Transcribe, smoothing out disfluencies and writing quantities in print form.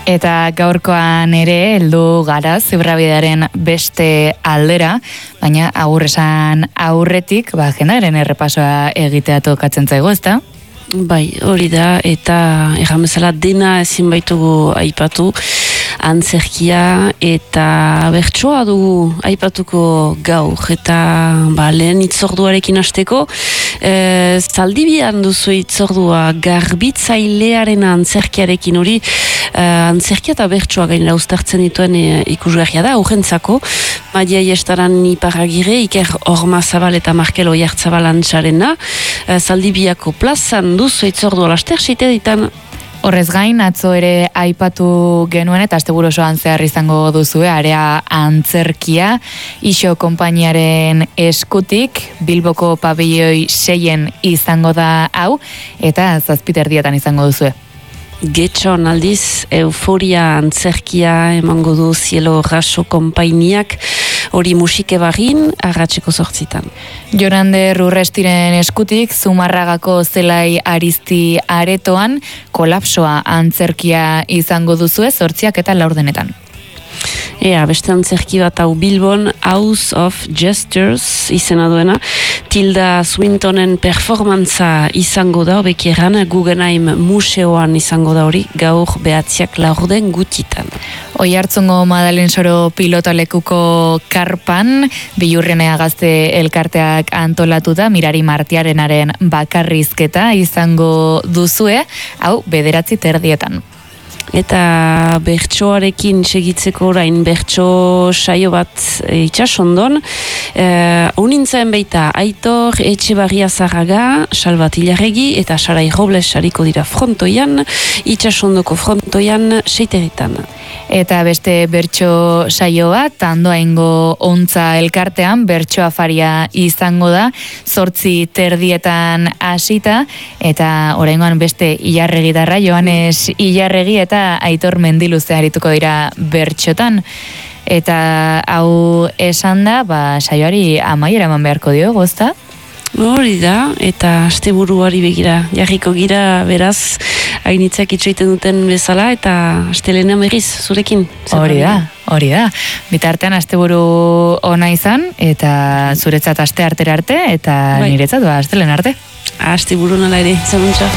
Eta gaurkoan ere heldu gara Zebrabidearen beste aldera, baina agur esan aurretik, jendearen errepasoa egitea tokatzen zaigu, ezta? Bai, hori da, eta erran bezala dena ezin baitugu aipatu, antzerkia eta bertsoa dugu aipatuko gaur, eta lehen itzorduarekin hasteko, Zaldibian duzu itzordua garbitzailearen antzerkiarekin hori, antzerkia eta bertsoa gainera uztartzen dituen ikusgarria da, aurrentzako, Madia Iestaran Iparragirre, Iker Ormazabal eta Markel Oiartzabal antxarena, Zaldibiako plazan duzu itzordua laster seite ditan. Horrez gain, atzo ere aipatu genuen eta asteburu osoan zehar izango duzue, area antzerkia, Ixo konpainiaren eskutik, Bilboko pabelloi 6 izango da hau, eta 7:00 izango duzue. Getxon aldiz, euforia antzerkia emango du Cielo Raso konpainiak, hori musike bagin, arratseko 8:00. Jorander Urrestiren eskutik, Zumarragako zelai Aristi aretoan, kolapsoa antzerkia izango duzue 8:00 eta 4:00. Beste antzerki bat hau Bilbon, House of Gestures izena duena, Tilda Swintonen performantza izango da, bekieran Guggenheim museoan izango da hori, gaur 9:00 gutitan. Oiartzungo Madalen Soro pilotalekuko karpan, Bilurrenea Gazte elkarteak antolatuta, Mirari Martiarenaren bakarrizketa izango duzue, hau 9:30. Eta bertsoarekin segitzeko orain bertso saio bat Itsasondon. Unintzen baita Aitor Etxebarria Zarraga, Salbat Ilarregi eta Sarai Robles sariko dira frontoian, Itsasondoko frontoian 6:00. Eta beste bertso saio bat, Andoaingo Ontza elkartean, bertso afaria izango da, 8:30 hasita, eta oraingoan beste Ilarregitarra, Joanes Ilarregi eta Aitor Mendiluze arituko dira bertxotan. Eta hau esan da, saioari amaiera eman beharko dio, gozta? Hori da, eta asteburuari begira jarriko gira, beraz, hainitzak itxoiten duten bezala, eta astelenean berriz, zurekin. Hori da. Bitartean asteburu ona izan, eta zuretzat aste artera arte, eta niretzat astelen arte. Asteburu nola ere, zanuntza.